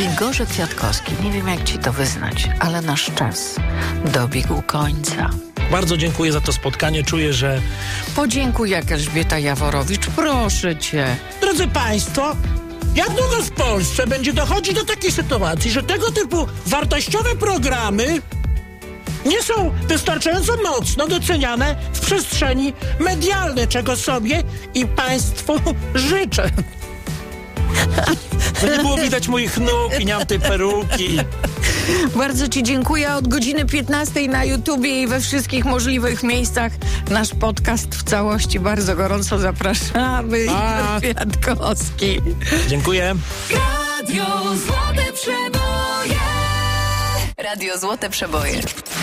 Igorze Kwiatkowski, nie wiem jak ci to wyznać, ale nasz czas dobiegł końca. Bardzo dziękuję za to spotkanie. Czuję, że... Podziękuj Elżbieta Jaworowicz, proszę cię. Drodzy Państwo, jak długo w Polsce będzie dochodzić do takiej sytuacji, że tego typu wartościowe programy nie są wystarczająco mocno doceniane w przestrzeni medialnej, czego sobie i Państwu życzę. No nie było widać moich nóg i nie mam tej peruki. Bardzo ci dziękuję. Od godziny 15 na YouTubie i we wszystkich możliwych miejscach nasz podcast w całości bardzo gorąco zapraszamy. Igor Kwiatkowski. Dziękuję. Radio Złote Przeboje. Radio Złote Przeboje.